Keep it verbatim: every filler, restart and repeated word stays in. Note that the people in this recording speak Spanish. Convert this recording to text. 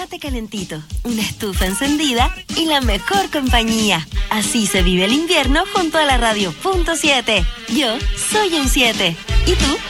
mate calentito, una estufa encendida y la mejor compañía. Así se vive el invierno junto a la radio punto siete. Yo soy un siete. ¿Y tú?